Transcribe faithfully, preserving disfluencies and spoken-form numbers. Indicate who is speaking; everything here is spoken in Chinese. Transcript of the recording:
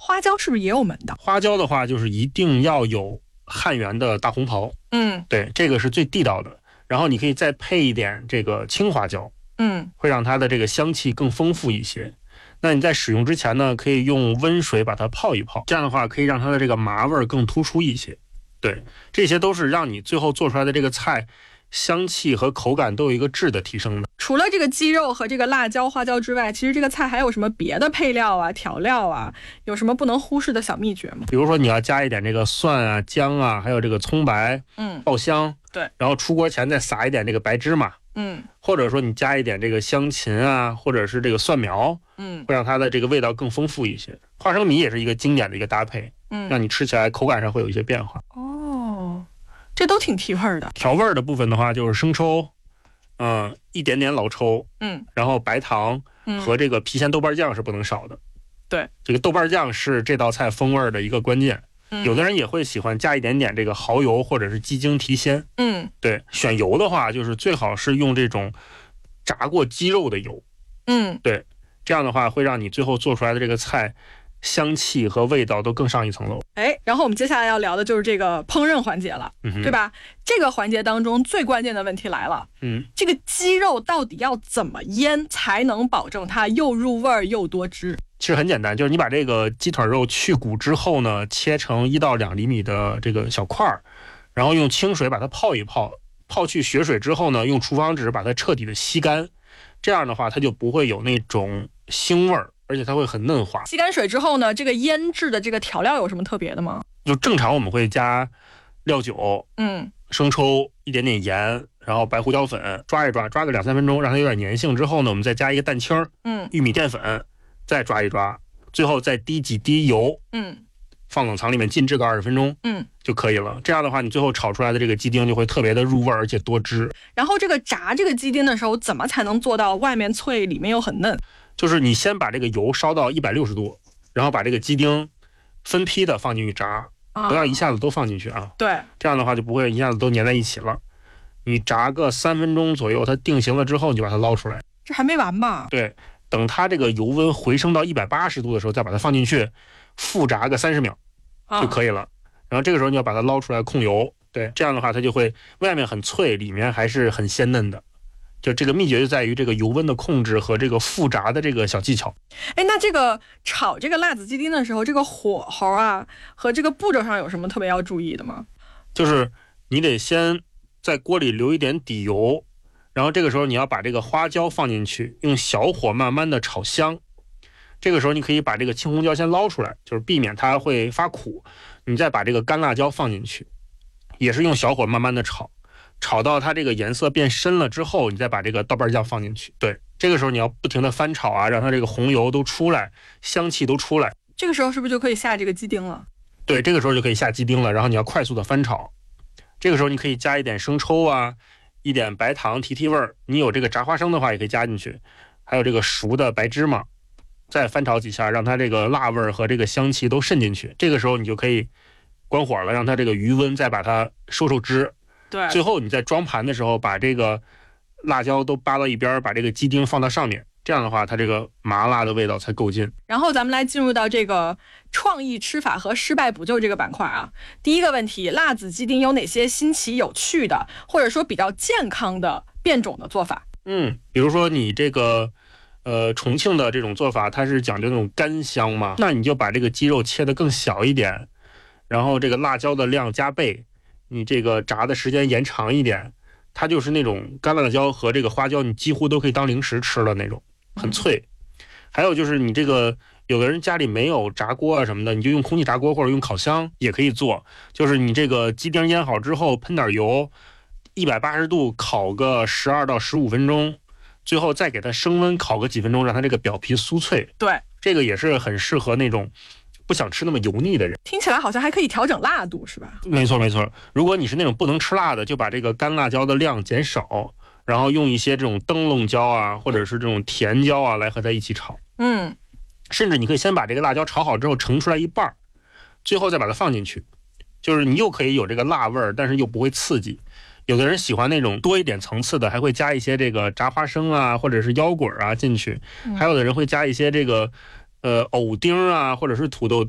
Speaker 1: 花椒是不是也有门道？
Speaker 2: 花椒的话，就是一定要有汉源的大红袍，
Speaker 1: 嗯，
Speaker 2: 对，这个是最地道的。然后你可以再配一点这个青花椒，
Speaker 1: 嗯，
Speaker 2: 会让它的这个香气更丰富一些。那你在使用之前呢，可以用温水把它泡一泡，这样的话可以让它的这个麻味更突出一些。对，这些都是让你最后做出来的这个菜香气和口感都有一个质的提升的。
Speaker 1: 除了这个鸡肉和这个辣椒花椒之外，其实这个菜还有什么别的配料啊调料啊，有什么不能忽视的小秘诀吗？
Speaker 2: 比如说你要加一点这个蒜啊姜啊，还有这个葱白，
Speaker 1: 嗯，
Speaker 2: 爆香。
Speaker 1: 对，
Speaker 2: 然后出锅前再撒一点这个白芝麻，
Speaker 1: 嗯，
Speaker 2: 或者说你加一点这个香芹啊，或者是这个蒜苗，
Speaker 1: 嗯，
Speaker 2: 会让它的这个味道更丰富一些。花生米也是一个经典的一个搭配，
Speaker 1: 嗯，
Speaker 2: 让你吃起来口感上会有一些变化。
Speaker 1: 哦，这都挺提味儿的。
Speaker 2: 调味儿的部分的话，就是生抽，嗯，一点点老抽，
Speaker 1: 嗯，
Speaker 2: 然后白糖和这个郫县豆瓣酱是不能少的。
Speaker 1: 对，
Speaker 2: 这个豆瓣酱是这道菜风味的一个关键。有的人也会喜欢加一点点这个蚝油或者是鸡精提鲜。
Speaker 1: 嗯，
Speaker 2: 对，选油的话就是最好是用这种炸过鸡肉的油。
Speaker 1: 嗯，
Speaker 2: 对，这样的话会让你最后做出来的这个菜香气和味道都更上一层楼。
Speaker 1: 哎，然后我们接下来要聊的就是这个烹饪环节了，
Speaker 2: 嗯、
Speaker 1: 对吧？这个环节当中最关键的问题来了，
Speaker 2: 嗯，
Speaker 1: 这个鸡肉到底要怎么腌才能保证它又入味儿又多汁？
Speaker 2: 其实很简单，就是你把这个鸡腿肉去骨之后呢，切成一到两厘米的这个小块儿，然后用清水把它泡一泡，泡去血水之后呢，用厨房纸把它彻底的吸干，这样的话它就不会有那种腥味儿，而且它会很嫩滑。
Speaker 1: 吸干水之后呢，这个腌制的这个调料有什么特别的吗？
Speaker 2: 就正常我们会加料酒，
Speaker 1: 嗯，
Speaker 2: 生抽，一点点盐，然后白胡椒粉，抓一抓，抓个两三分钟，让它有点粘性之后呢，我们再加一个蛋清，
Speaker 1: 嗯，
Speaker 2: 玉米淀粉。再抓一抓，最后再滴几滴油，
Speaker 1: 嗯，
Speaker 2: 放冷藏里面静置个二十分钟，
Speaker 1: 嗯，
Speaker 2: 就可以了。这样的话，你最后炒出来的这个鸡丁就会特别的入味，而且多汁。
Speaker 1: 然后这个炸这个鸡丁的时候，怎么才能做到外面脆，里面又很嫩？
Speaker 2: 就是你先把这个油烧到一百六十度，然后把这个鸡丁分批的放进去炸，
Speaker 1: 啊、
Speaker 2: 不要一下子都放进去啊。
Speaker 1: 对，
Speaker 2: 这样的话就不会一下子都粘在一起了。你炸个三分钟左右，它定型了之后，你就把它捞出来。
Speaker 1: 这还没完吧？
Speaker 2: 对。等它这个油温回升到一百八十度的时候，再把它放进去，复炸个三十秒就可以了。啊、然后这个时候你要把它捞出来控油，对，这样的话它就会外面很脆，里面还是很鲜嫩的。就这个秘诀就在于这个油温的控制和这个复炸的这个小技巧。
Speaker 1: 哎，那这个炒这个辣子鸡丁的时候，这个火候啊和这个步骤上有什么特别要注意的吗？
Speaker 2: 就是你得先在锅里留一点底油。然后这个时候你要把这个花椒放进去，用小火慢慢的炒香。这个时候你可以把这个青红椒先捞出来，就是避免它会发苦。你再把这个干辣椒放进去，也是用小火慢慢的炒，炒到它这个颜色变深了之后，你再把这个豆瓣酱放进去。对，这个时候你要不停的翻炒啊，让它这个红油都出来，香气都出来。
Speaker 1: 这个时候是不是就可以下这个鸡丁了？
Speaker 2: 对，这个时候就可以下鸡丁了，然后你要快速的翻炒。这个时候你可以加一点生抽啊，一点白糖提提味儿，你有这个炸花生的话也可以加进去，还有这个熟的白芝麻，再翻炒几下，让它这个辣味和这个香气都渗进去。这个时候你就可以关火了，让它这个余温再把它收收汁。
Speaker 1: 对，
Speaker 2: 最后你在装盘的时候，把这个辣椒都扒到一边，把这个鸡丁放到上面，这样的话它这个麻辣的味道才够劲。
Speaker 1: 然后咱们来进入到这个创意吃法和失败补救这个板块啊。第一个问题，辣子鸡丁有哪些新奇有趣的，或者说比较健康的变种的做法？
Speaker 2: 嗯，比如说你这个呃重庆的这种做法，它是讲究那种干香嘛，那你就把这个鸡肉切得更小一点，然后这个辣椒的量加倍，你这个炸的时间延长一点，它就是那种干辣椒和这个花椒，你几乎都可以当零食吃了那种，很脆。嗯、还有就是你这个有的人家里没有炸锅啊什么的，你就用空气炸锅或者用烤箱也可以做。就是你这个鸡丁腌好之后，喷点油，一百八十度烤个十二到十五分钟，最后再给它升温烤个几分钟，让它这个表皮酥脆。
Speaker 1: 对，
Speaker 2: 这个也是很适合那种不想吃那么油腻的人。
Speaker 1: 听起来好像还可以调整辣度，是吧？
Speaker 2: 没错没错，如果你是那种不能吃辣的，就把这个干辣椒的量减少，然后用一些这种灯笼椒啊，或者是这种甜椒啊来和它一起炒。
Speaker 1: 嗯，
Speaker 2: 甚至你可以先把这个辣椒炒好之后盛出来一半，最后再把它放进去，就是你又可以有这个辣味儿，但是又不会刺激。有的人喜欢那种多一点层次的，还会加一些这个炸花生啊，或者是腰果啊进去，还有的人会加一些这个呃藕丁啊，或者是土豆丁